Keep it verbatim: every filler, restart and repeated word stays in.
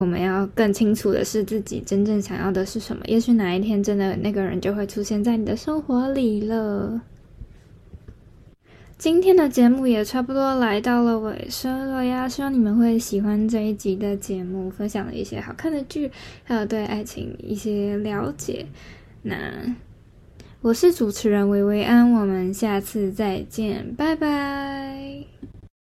我们要更清楚的是自己真正想要的是什么，也许哪一天真的那个人就会出现在你的生活里了。今天的节目也差不多来到了尾声了呀，希望你们会喜欢这一集的节目，分享了一些好看的剧，还有对爱情一些了解。那我是主持人维维安，我们下次再见，拜拜。